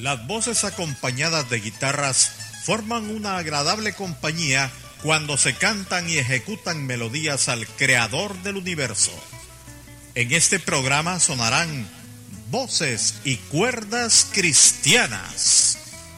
Las voces acompañadas de guitarras forman una agradable compañía cuando se cantan y ejecutan melodías al creador del universo. En este programa sonarán voces y cuerdas cristianas.